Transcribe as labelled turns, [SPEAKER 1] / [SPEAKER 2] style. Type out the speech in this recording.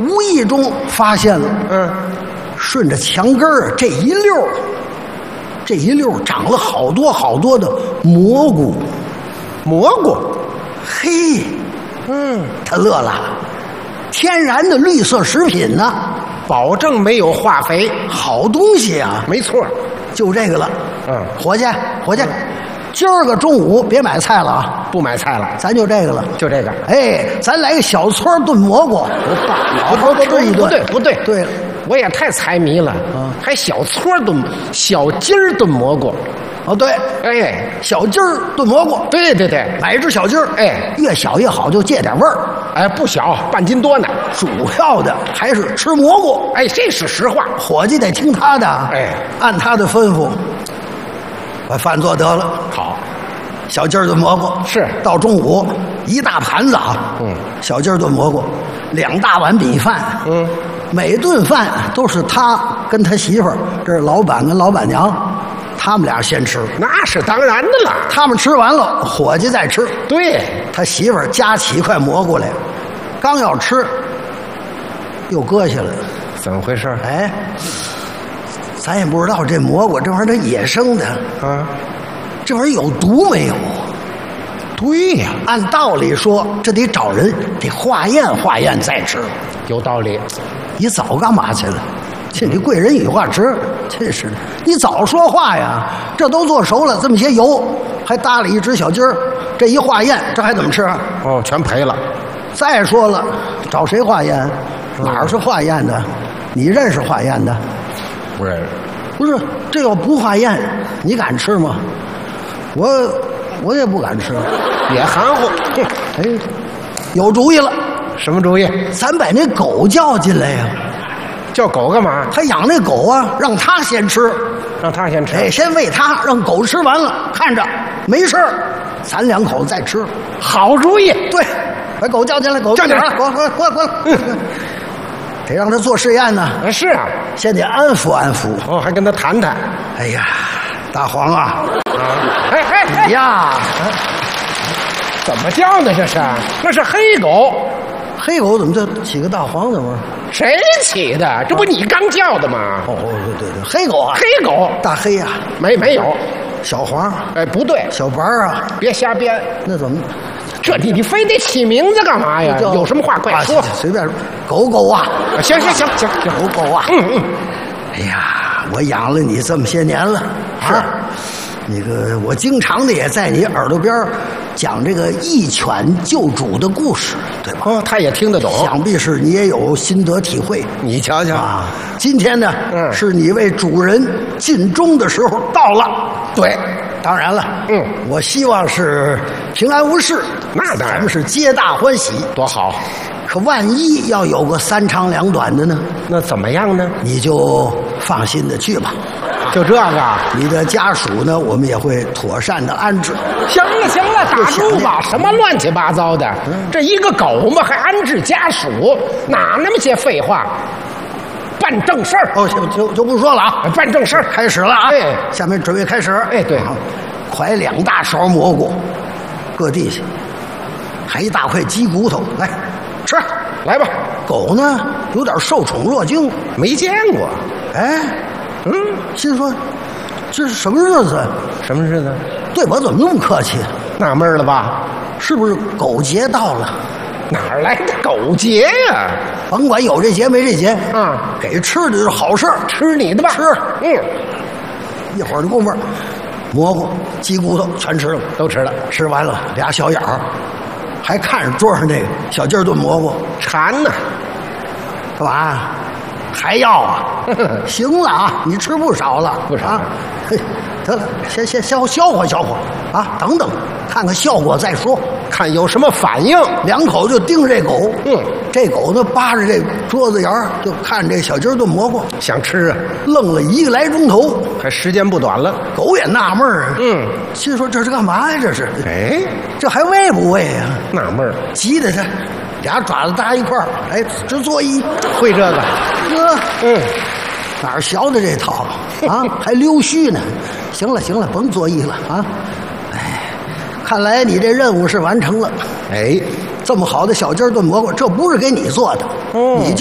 [SPEAKER 1] 无意中发现了，顺着墙根儿这一溜长了好多好多的蘑菇，嘿，他乐了，天然的绿色食品呢，
[SPEAKER 2] 保证没有化肥，
[SPEAKER 1] 好东西啊，
[SPEAKER 2] 没错，
[SPEAKER 1] 就这个了。伙计，今儿个中午别买菜了啊，
[SPEAKER 2] 不买菜了，
[SPEAKER 1] 咱就这个了，
[SPEAKER 2] 就这个。
[SPEAKER 1] 哎，咱来个小撮炖蘑菇，好好吃一顿。
[SPEAKER 2] 不对，
[SPEAKER 1] 对了，
[SPEAKER 2] 我也太财迷了，还小撮炖、小鸡儿炖蘑菇。
[SPEAKER 1] 哦对，
[SPEAKER 2] 哎，
[SPEAKER 1] 小鸡儿炖蘑菇，
[SPEAKER 2] 对，
[SPEAKER 1] 买一只小鸡儿，
[SPEAKER 2] 哎，
[SPEAKER 1] 越小越好，就借点味儿。
[SPEAKER 2] 哎，不小，半斤多呢。
[SPEAKER 1] 主要的还是吃蘑菇，
[SPEAKER 2] 哎，这是实话。
[SPEAKER 1] 伙计得听他的，
[SPEAKER 2] 哎，
[SPEAKER 1] 按他的吩咐，把饭做得了。
[SPEAKER 2] 好，
[SPEAKER 1] 小鸡儿炖蘑菇
[SPEAKER 2] 是
[SPEAKER 1] 到中午一大盘子啊，小鸡儿炖蘑菇，2大碗米饭，每顿饭都是他跟他媳妇儿，这是老板跟老板娘，他们俩先吃，
[SPEAKER 2] 那是当然的了。
[SPEAKER 1] 他们吃完了，伙计再吃。
[SPEAKER 2] 对，
[SPEAKER 1] 他媳妇儿夹起一块蘑菇来，刚要吃，又搁下了。
[SPEAKER 2] 怎么回事？
[SPEAKER 1] 哎，咱也不知道这蘑菇这玩意儿它野生的，这玩意儿有毒没有？
[SPEAKER 2] 对呀，
[SPEAKER 1] 按道理说，这得找人得化验再吃。
[SPEAKER 2] 有道理。
[SPEAKER 1] 你早干嘛去了？这你贵人语化值，真是的！你早说话呀！这都做熟了，这么些油，还搭了一只小鸡儿，这一化验，这还怎么吃？
[SPEAKER 2] 哦，全赔了。
[SPEAKER 1] 再说了，找谁化验？哪儿是化验的？你认识化验的？
[SPEAKER 2] 不认识。
[SPEAKER 1] 不是，这要不化验，你敢吃吗？我也不敢吃，
[SPEAKER 2] 也含糊。
[SPEAKER 1] 哎，有主意了！
[SPEAKER 2] 什么主意？
[SPEAKER 1] 咱把那狗叫进来呀！
[SPEAKER 2] 叫狗干嘛？
[SPEAKER 1] 他养那狗啊，让他先吃，
[SPEAKER 2] 让他先吃。
[SPEAKER 1] 哎，先喂他，让狗吃完了，看着没事儿，咱2口子再吃。
[SPEAKER 2] 好主意。
[SPEAKER 1] 对，把狗叫进来，狗
[SPEAKER 2] 叫进来，
[SPEAKER 1] 过来。得让他做试验呢。
[SPEAKER 2] 是啊，
[SPEAKER 1] 先得安抚安抚。
[SPEAKER 2] 哦，还跟他谈谈。
[SPEAKER 1] 哎呀，大黄啊，
[SPEAKER 2] 哎
[SPEAKER 1] 呀，
[SPEAKER 2] 怎么叫呢？这是？那是黑狗。
[SPEAKER 1] 黑狗怎么就起个大黄怎么？
[SPEAKER 2] 谁起的？这不你刚叫的吗？
[SPEAKER 1] 哦，对，黑狗啊，
[SPEAKER 2] 黑狗，
[SPEAKER 1] 大黑呀，
[SPEAKER 2] 没有，
[SPEAKER 1] 小黄，
[SPEAKER 2] 哎，不对，
[SPEAKER 1] 小白啊，
[SPEAKER 2] 别瞎编。
[SPEAKER 1] 那怎么？
[SPEAKER 2] 这你非得起名字干嘛呀？有什么话快说。
[SPEAKER 1] 随便说，狗啊，
[SPEAKER 2] 行，
[SPEAKER 1] 狗啊，哎呀，我养了你这么些年了，
[SPEAKER 2] 是。
[SPEAKER 1] 那个，我经常的也在你耳朵边讲这个一犬救主的故事，对吧？
[SPEAKER 2] 哦，他也听得懂，
[SPEAKER 1] 想必是你也有心得体会。
[SPEAKER 2] 你瞧瞧
[SPEAKER 1] 啊，今天呢，是你为主人尽忠的时候到了。
[SPEAKER 2] 对，
[SPEAKER 1] 当然了，我希望是平安无事。
[SPEAKER 2] 那当然，
[SPEAKER 1] 咱们是皆大欢喜，
[SPEAKER 2] 多好。
[SPEAKER 1] 可万一要有个3长2短的呢？
[SPEAKER 2] 那怎么样呢？
[SPEAKER 1] 你就放心的去吧。
[SPEAKER 2] 就这个，
[SPEAKER 1] 你的家属呢，我们也会妥善的安置。
[SPEAKER 2] 行了，打住吧！什么乱七八糟的？这一个狗嘛，还安置家属，哪那么些废话？办正事儿。
[SPEAKER 1] 哦，就不说了啊，
[SPEAKER 2] 办正事儿，
[SPEAKER 1] 开始了啊！
[SPEAKER 2] 哎，
[SPEAKER 1] 下面准备开始。
[SPEAKER 2] 哎，对，
[SPEAKER 1] 㧟2大勺蘑菇，搁地下，还一大块鸡骨头，来吃，
[SPEAKER 2] 来吧。
[SPEAKER 1] 狗呢，有点受宠若惊，
[SPEAKER 2] 没见过。
[SPEAKER 1] 哎。心说这是什么日子？
[SPEAKER 2] 什么日子？
[SPEAKER 1] 对我怎么那么客气？
[SPEAKER 2] 纳闷了吧？
[SPEAKER 1] 是不是狗节到了？
[SPEAKER 2] 哪儿来的狗节呀？
[SPEAKER 1] 甭管有这节没这节，给吃的就是好事儿，
[SPEAKER 2] 吃你的吧。
[SPEAKER 1] 吃，一会儿的功夫，蘑菇、鸡骨头全吃了，
[SPEAKER 2] 都吃了。
[SPEAKER 1] 吃完了，2小眼儿，还看着桌上那个小鸡儿炖蘑菇，
[SPEAKER 2] 馋呢。
[SPEAKER 1] 干嘛？还要啊？行了啊，你吃不少了，
[SPEAKER 2] 不少。
[SPEAKER 1] 嘿，得了，先消化啊，等等，看看效果再说，
[SPEAKER 2] 看有什么反应。
[SPEAKER 1] 2口就盯这狗，这狗呢扒着这桌子沿儿就看这小鸡炖蘑菇，
[SPEAKER 2] 想吃啊，
[SPEAKER 1] 愣了1个来钟头，
[SPEAKER 2] 还时间不短了。
[SPEAKER 1] 狗也纳闷儿，心说这是干嘛呀？这是，
[SPEAKER 2] 哎，
[SPEAKER 1] 这还喂不喂呀？
[SPEAKER 2] 纳闷儿，
[SPEAKER 1] 急得他2爪子搭一块儿，哎，直作揖，
[SPEAKER 2] 会这个，
[SPEAKER 1] 哪儿学的这套啊？还溜须呢？行了，甭作揖了啊！哎，看来你这任务是完成了。
[SPEAKER 2] 哎，
[SPEAKER 1] 这么好的小鸡炖蘑菇，这不是给你做的，你就